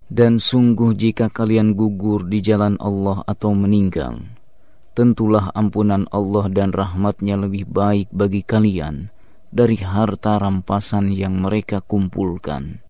Dan sungguh jika kalian gugur di jalan Allah atau meninggal, tentulah ampunan Allah dan rahmatnya lebih baik bagi kalian dari harta rampasan yang mereka kumpulkan.